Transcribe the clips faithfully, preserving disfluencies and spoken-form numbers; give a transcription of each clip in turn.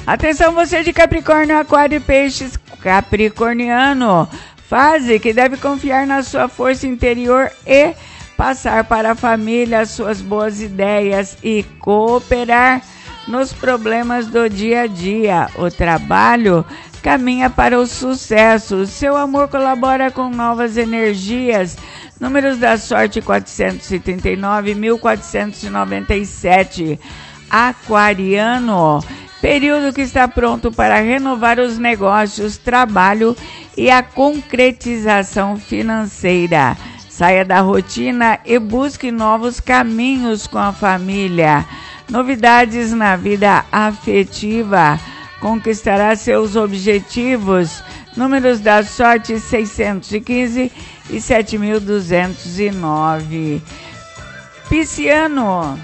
Atenção você de Capricórnio, Aquário e Peixes capricorniano. Fase que deve confiar na sua força interior e passar para a família as suas boas ideias e cooperar nos problemas do dia a dia. O trabalho caminha para o sucesso. Seu amor colabora com novas energias. Números da sorte quatrocentos e trinta e nove, mil quatrocentos e noventa e sete. Aquariano. Período que está pronto para renovar os negócios, trabalho e a concretização financeira. Saia da rotina e busque novos caminhos com a família. Novidades na vida afetiva. Conquistará seus objetivos. Números da sorte seiscentos e quinze e sete mil duzentos e nove. Pisciano.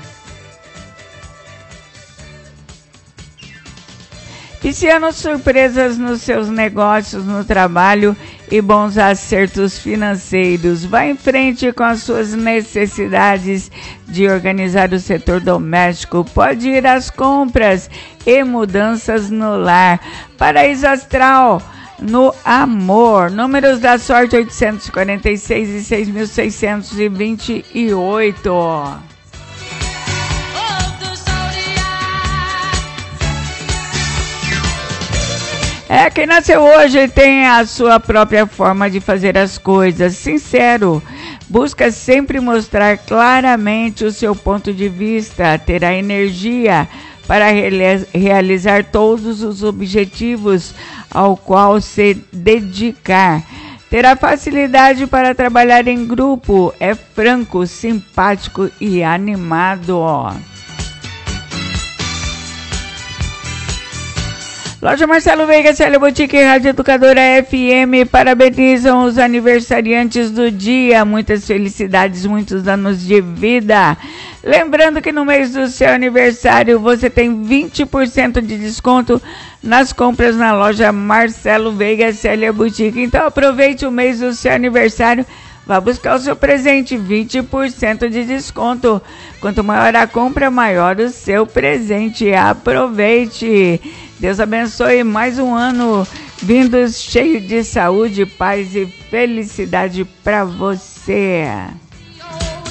Pisciano, surpresas nos seus negócios, no trabalho e bons acertos financeiros. Vá em frente com as suas necessidades de organizar o setor doméstico. Pode ir às compras e mudanças no lar. Paraíso astral no amor. Números da sorte oitocentos e quarenta e seis e seis mil seiscentos e vinte e oito. É, quem nasceu hoje tem a sua própria forma de fazer as coisas. Sincero, busca sempre mostrar claramente o seu ponto de vista, terá energia para realizar todos os objetivos ao qual se dedicar. Terá facilidade para trabalhar em grupo, é franco, simpático e animado. Loja Marcelo Veiga, Célia Boutique e Rádio Educadora F M parabenizam os aniversariantes do dia. Muitas felicidades, muitos anos de vida. Lembrando que no mês do seu aniversário você tem vinte por cento de desconto nas compras na loja Marcelo Veiga, Célia Boutique. Então aproveite o mês do seu aniversário. Vá buscar o seu presente, vinte por cento de desconto. Quanto maior a compra, maior o seu presente. Aproveite. Deus abençoe mais um ano vindo cheio de saúde, paz e felicidade para você.